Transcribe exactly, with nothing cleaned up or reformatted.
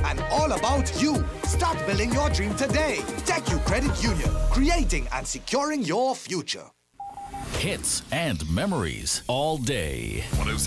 and all about you. Start building your dream today. TechU Credit Union, creating and securing your future. Hits and memories all day.